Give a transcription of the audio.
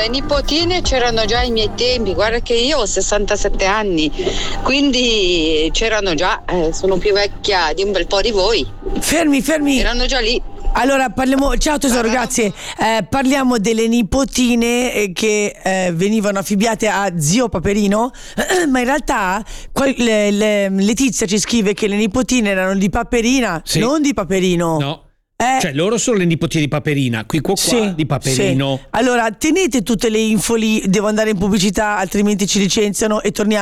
le nipotine c'erano già ai miei tempi, guarda che io ho 67 anni, quindi c'erano già, sono più vecchia di un bel po' di voi. Fermi. Erano già lì. Allora parliamo, ciao tesoro, grazie. Parliamo delle nipotine che venivano affibbiate a zio Paperino, ma in realtà Letizia ci scrive che le nipotine erano di Paperina, Sì. non di Paperino. No. Cioè loro sono le nipotine di Paperina, qui di Paperino. Sì. Allora tenete tutte le info lì, devo andare in pubblicità altrimenti ci licenziano e torniamo.